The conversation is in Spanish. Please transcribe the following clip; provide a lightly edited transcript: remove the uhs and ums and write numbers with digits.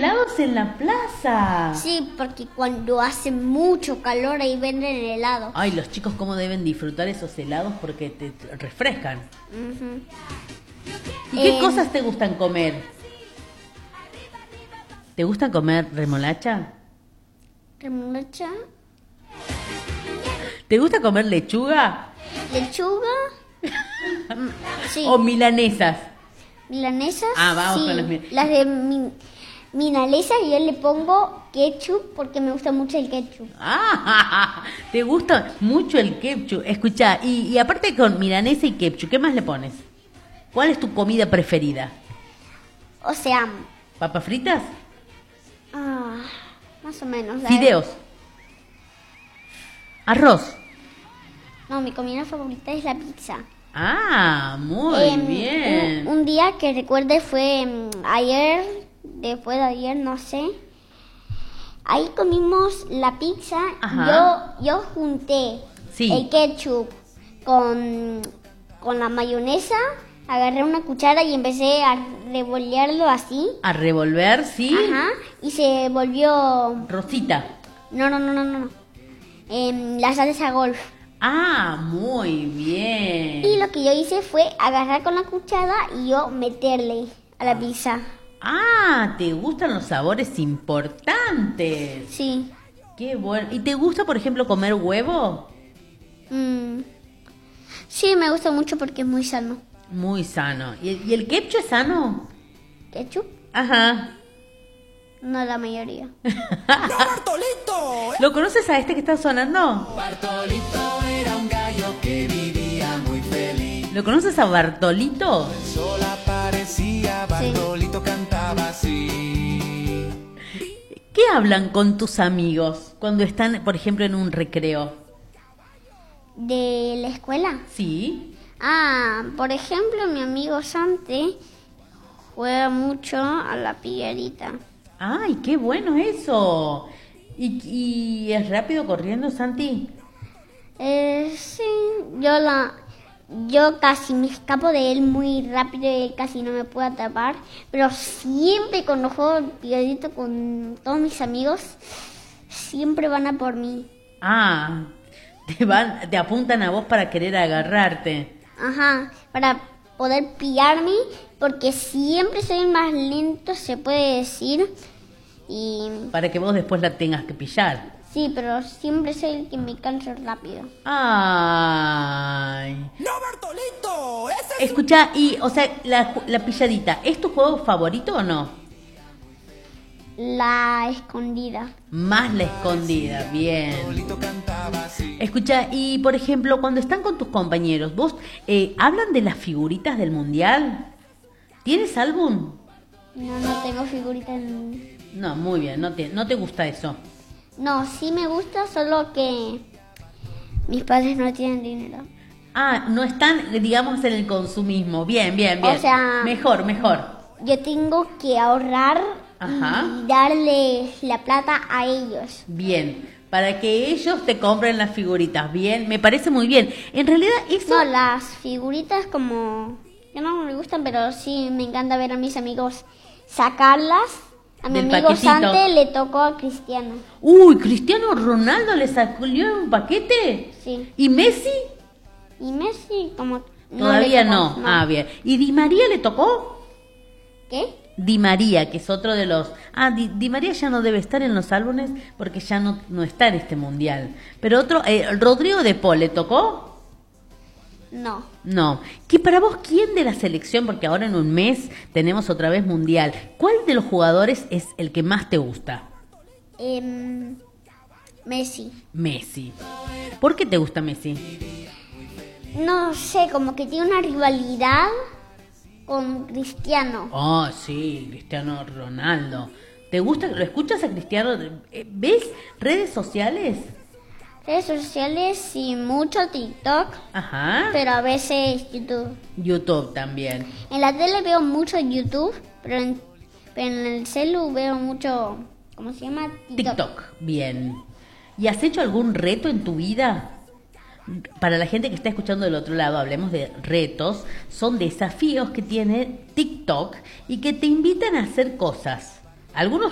helados en la plaza. Sí, porque cuando hace mucho calor ahí venden helado. Ay, los chicos cómo deben disfrutar esos helados porque te refrescan. Ujú. ¿Y qué cosas te gustan comer? ¿Te gusta comer remolacha? Remolacha, ¿Te gusta comer lechuga? lechuga, sí. ¿O milanesas? Milanesas, Ah, vamos sí. con las Las de milanesas yo le pongo ketchup porque me gusta mucho el ketchup. Ah, te gusta mucho el ketchup. Escucha, y aparte con milanesa y ketchup, ¿qué más le pones? ¿Cuál es tu comida preferida? O sea, ¿Papas fritas? más o menos. ¿Fideos? ¿Arroz? No, mi comida favorita es la pizza. Ah, muy bien. Un día que recuerde fue ayer, después de ayer, no sé. Ahí comimos la pizza. Ajá. Yo junté Sí. el ketchup con la mayonesa. Agarré una cuchara y empecé a revolverlo así. A revolver, ¿sí? Ajá. Y se volvió... Rosita. No. La salsa golf. Ah, muy bien. Y lo que yo hice fue agarrar con la cuchara y yo meterle a la pizza. Ah, ¿te gustan los sabores importantes? Sí. Qué bueno. ¿Y te gusta, por ejemplo, comer huevo? Sí, me gusta mucho porque es muy sano. Muy sano. ¿Y el ketchup es sano? ¿Ketchup? Ajá. No la mayoría. ¡No, Bartolito! ¿Lo conoces a este que está sonando? Bartolito era un gallo que vivía muy feliz. ¿Lo conoces a Bartolito? El sol aparecía, Bartolito cantaba así. ¿Qué hablan con tus amigos cuando están, por ejemplo, en un recreo? ¿De la escuela? ¿Sí? Por ejemplo, mi amigo Sante juega mucho a la pillarita. ¡Ay, qué bueno eso! ¿Y es rápido corriendo, Santi? Sí, yo casi me escapo de él muy rápido y él casi no me puede atrapar. Pero siempre cuando juego pillarita con todos mis amigos, siempre van a por mí. Ah, te apuntan a vos para querer agarrarte. Ajá, para poder pillarme, porque siempre soy el más lento, se puede decir. Y Para que vos después la tengas que pillar. sí, pero siempre soy el que me canso rápido. ¡Ay! ¡No, Bartolito! ¡Ese es Escucha, o sea, la pilladita, ¿es tu juego favorito o no? La escondida. Más la escondida, bien. Bartolito cantaba así. Escucha, y por ejemplo, cuando están con tus compañeros, ¿vos hablan de las figuritas del mundial? ¿Tienes álbum? No tengo figuritas. No, muy bien, no te gusta eso. No, sí me gusta, solo que mis padres no tienen dinero. Ah, no están, digamos, en el consumismo. Bien. O sea- Mejor. Yo tengo que ahorrar Ajá. y darles la plata a ellos. Bien, para que ellos te compren las figuritas. Bien, me parece muy bien. En realidad eso... No, las figuritas como... Ya no me gustan, pero sí me encanta ver a mis amigos sacarlas. A mi Del amigo paquetito. Sante le tocó a Cristiano. Uy, Cristiano Ronaldo le sacó un paquete. Sí. ¿Y Messi? Y Messi como... Todavía le tocó, no. Ah, bien. ¿Y Di María le tocó? ¿Qué? Di María, que es otro de los... Di María ya no debe estar en los álbumes porque ya no está en este mundial. Pero otro, Rodrigo de Paul, ¿le tocó? No. No. ¿Qué para vos quién de la selección, porque ahora en un mes tenemos otra vez mundial, cuál de los jugadores es el que más te gusta? Messi. Messi. ¿Por qué te gusta Messi? No sé, como que tiene una rivalidad con Cristiano. Oh, sí, Cristiano Ronaldo. ¿Te gusta? ¿Lo escuchas a Cristiano? ¿Ves redes sociales? Redes sociales y mucho TikTok, Ajá. pero a veces YouTube. YouTube también. En la tele veo mucho YouTube, pero en el celu veo mucho, ¿cómo se llama? TikTok, bien. ¿Y has hecho algún reto en tu vida? Para la gente que está escuchando del otro lado, hablemos de retos. Son desafíos que tiene TikTok y que te invitan a hacer cosas. Algunos